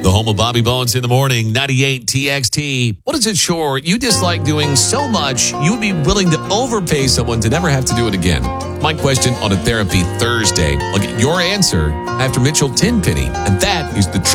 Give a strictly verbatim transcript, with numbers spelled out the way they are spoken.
The home of Bobby Bones in the morning, ninety-eight T X T. What is it, sure, you dislike doing so much you would be willing to overpay someone to never have to do it again? My question on a Therapy Thursday. I'll get your answer after Mitchell Tenpenny. And that is the truth.